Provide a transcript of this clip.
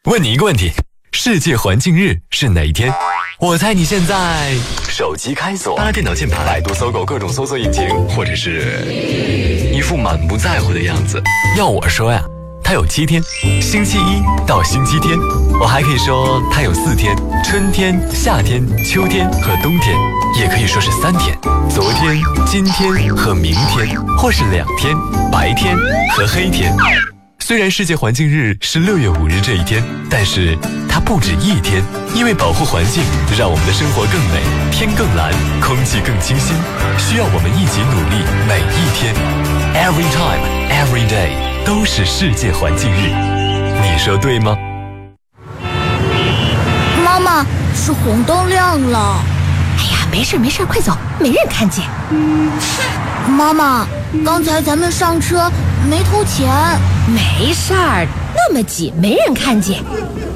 问你一个问题，世界环境日是哪一天？我猜你现在手机开锁，搭电脑键盘，百度、搜狗各种搜索引擎，或者是一副满不在乎的样子。要我说呀，它有7天，星期一到星期天。我还可以说它有4天，春天、夏天、秋天和冬天，也可以说是3天，昨天、今天和明天，或是2天，白天和黑天。虽然世界环境日是6月5日这一天，但是它不止1天，因为保护环境，让我们的生活更美，天更蓝，空气更清新，需要我们一起努力，每一天 ，every time, every day 都是世界环境日，你说对吗？ 妈妈，是红灯亮了。 哎呀，没事没事，快走，没人看见。 妈妈，刚才咱们上车没偷钱。 没事儿，那么挤没人看见。